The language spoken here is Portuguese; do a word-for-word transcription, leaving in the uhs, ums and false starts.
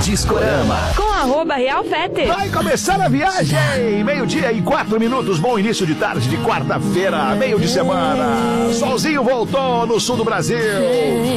Discorama. Com arroba Real Fete. Vai começar a viagem! Meio-dia e quatro minutos, bom início de tarde de quarta-feira, meio de semana. Solzinho voltou no sul do Brasil.